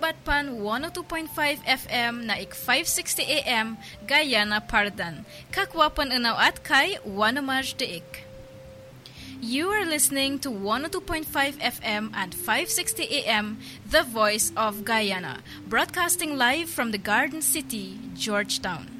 Batpan 102.5 FM na ik 560 AM Guyana Pardan. Kakwapan unaw at kay Wanamaj Deik. You are listening to 102.5 FM and 560 AM, The Voice of Guyana, broadcasting live from the Garden City, Georgetown.